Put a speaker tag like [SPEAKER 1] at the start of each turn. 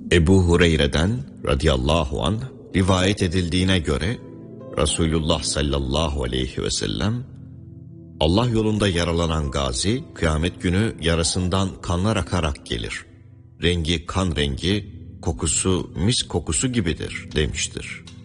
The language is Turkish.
[SPEAKER 1] Ebu Hureyre'den radıyallahu anh rivayet edildiğine göre Resulullah sallallahu aleyhi ve sellem, Allah yolunda yaralanan gazi kıyamet günü yarasından kanlar akarak gelir. Rengi kan rengi, kokusu mis kokusu gibidir demiştir.